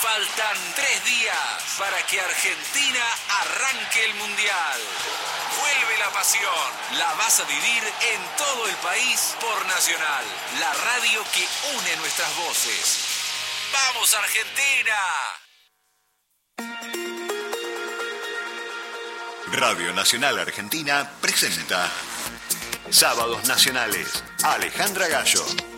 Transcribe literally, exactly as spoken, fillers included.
Faltan tres días para que Argentina arranque el Mundial. Vuelve la pasión. La vas a vivir en todo el país por Nacional, la radio que une nuestras voces. ¡Vamos, Argentina! Radio Nacional Argentina presenta Sábados Nacionales. Alejandra Gallo.